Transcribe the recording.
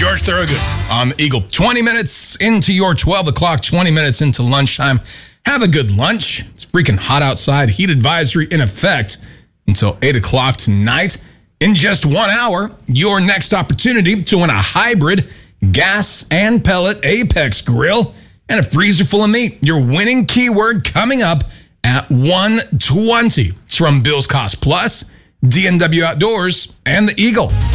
George Thorogood on the Eagle. 20 minutes into your 12 o'clock, 20 minutes into lunchtime. Have a good lunch. It's freaking hot outside. Heat advisory in effect until 8 o'clock tonight. In just 1 hour, your next opportunity to win a hybrid gas and pellet Apex grill and a freezer full of meat. Your winning keyword coming up at 1:20. It's from Bill's Cost Plus, DNW Outdoors, and the Eagle.